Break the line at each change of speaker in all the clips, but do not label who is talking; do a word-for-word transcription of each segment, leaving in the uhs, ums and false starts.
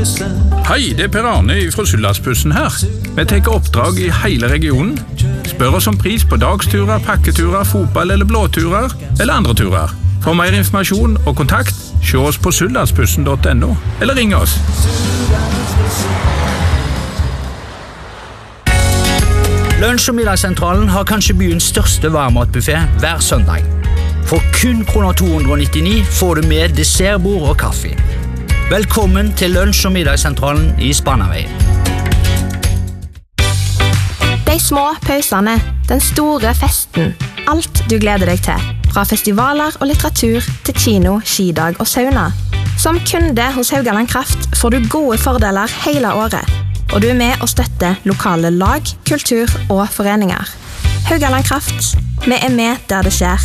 Hei, det er Per Arne fra Suldalsbussen her. Vi tar oppdrag i hele regionen. Spør oss om pris på dagsturer, pakketurer, fotball eller blåturer, eller andre turer. For mer informasjon og kontakt, se oss på suldalsbussen punktum no, eller ring oss.
Lunsj- og middagssentralen har kanskje byens største varmmatbuffet hver søndag. For kun kroner to hundre nittini får du med dessertbord og kaffe. Velkommen til Lunsj- og middagssentralen i Spannaveien.
De små pausene, den store festen, alt du gleder deg til. Fra festivaler og litteratur til kino, skidag og sauna. Som kunde hos Haugaland Kraft får du gode fordeler hele året. Og du er med og støtter lokale lag, kultur og foreninger. Haugaland Kraft, vi er med der det skjer.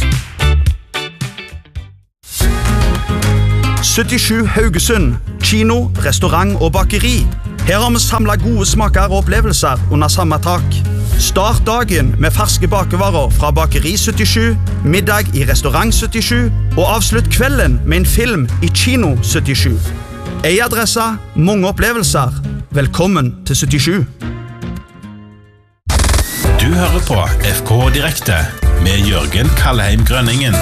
syttisju Haugesund, kino, restaurant og bakeri. Her har vi samlet gode smaker og opplevelser under samme tak. Start dagen med ferske bakevarer fra Bakeri syttisju, middag i Restaurant syttisju, og avslutt kvelden med en film i Kino syttisju. Ei adresse, mange opplevelser. Velkommen til syttisju.
Du hører på F K Direkte med Jørgen Kallheim Grønningen.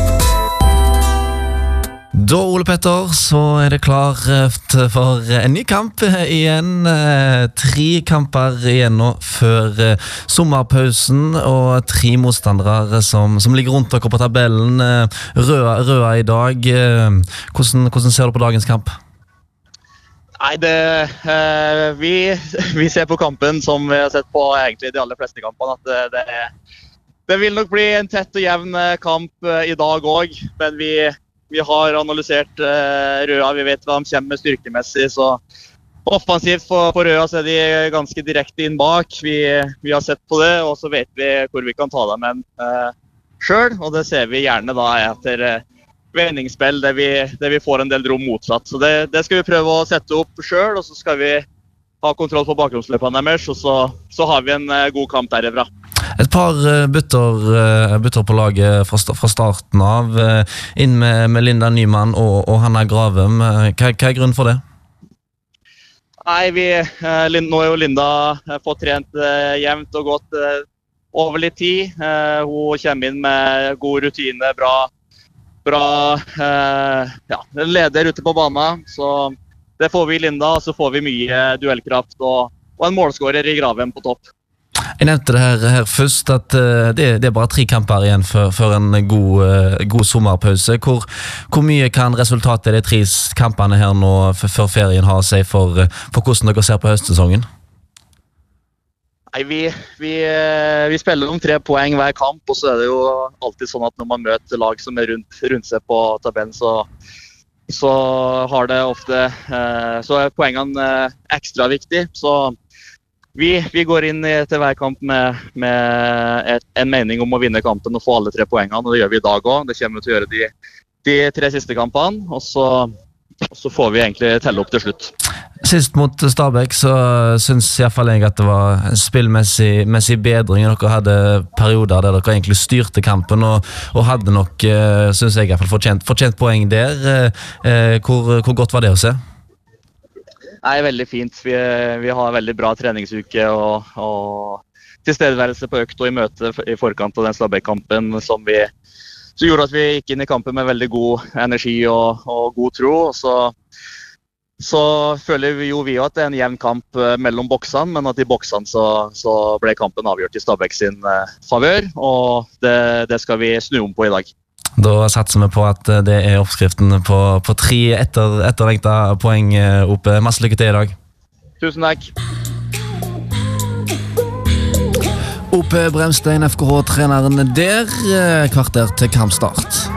Da, Ole Petter, så er det klar for en ny kamp igjen. Tre kamper igjen nå før sommerpausen, og tre motstandere som, som ligger rundt dere på tabellen. Røa, Røa i dag. Hvordan, hvordan ser du på dagens kamp?
Nei, det, eh, vi, vi ser på kampen som vi har sett på egentlig de aller fleste kampene, at det, det, er, det vil nok bli en tett og jevn kamp i dag også, men vi Vi har analysert uh, Røa, vi vet hva de kommer med styrkemessig, så offensivt på, på Røa så er de ganske direkte inn bak. Vi, vi har sett på det, og så vet vi hvor vi kan ta dem en uh, selv, og det ser vi gjerne da etter uh, vendingspill, der vi, der vi får en del rom motsatt. Så det, det skal vi prøve å sette opp selv, og så skal vi ha kontroll på bakromsløpene deres, og så, så har vi en uh, god kamp derifra.
Et par bytter, bytter på laget fra, fra starten av, inn med, med Linda Nyman og, og Hanna Gravem. Hva, hva er grunnen for det?
Nei, vi, nå er jo Linda fått trent jevnt og godt over litt tid. Hun kommer inn med god rutine, bra, bra ja, leder ute på banen. Så det får vi i Linda, og så får vi mye duellkraft og, og en målskårer i Gravem på topp.
Jeg nevnte det her, her først, at uh, det, det er bare tre kamper igjen for, for en god, uh, god sommerpause. Hvor, hvor mye kan resultatet av de tre kampene her nå før ferien ha seg for, for hvordan dere ser på høstsesongen?
Nei, vi, vi, vi spiller om tre poeng hver kamp, og så er det jo alltid sånn at når man møter lag som er rundt, rundt seg på tabellen, så, så har det ofte uh, så er poengene uh, ekstra viktig. Så Vi, vi går inn til hver kamp med, med et, en mening om å vinne kampen og få alle tre poengene, og det gjør vi i dag også. Det kommer vi til å gjøre de, de tre siste kampene, og så, og så får vi egentlig telle opp til slutt.
Sist mot Stabæk så synes i hvert fall jeg at det var en spillmessig bedring. Dere hadde perioder der dere egentlig styrte kampen, og, og hadde nok, synes jeg i hvert fall, fortjent, fortjent poeng der. Hvor, hvor godt var det å se?
Nei, veldig fint. Vi, vi har veldig bra treningsuke og, og tilstedeværelse på økt og i møte i forkant av den Stabæk-kampen som, vi, som gjorde at vi gikk inn i kampen med veldig god energi og, og god tro. Så, så føler vi jo vi at det er en jevn kamp mellom boksene, men at i boksene så, så ble kampen avgjort i Stabæk sin uh, favør, og det, det skal vi snu om på i dag.
Da satser vi på at det er oppskriften på, på tre etter, etterlengta poeng oppe. Masse lykke til i dag.
Tusen takk.
Oppe Bremstein, F K H-treneren der, kvarter til kampstart.